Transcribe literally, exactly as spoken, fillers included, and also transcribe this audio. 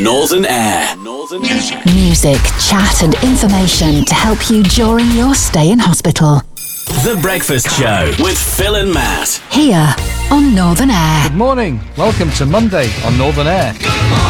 Northern Air. Northern Air. Music, chat and information to help you during your stay in hospital. The Breakfast Show with Phil and Matt. Here on Northern Air. Good morning. Welcome to Monday on Northern Air.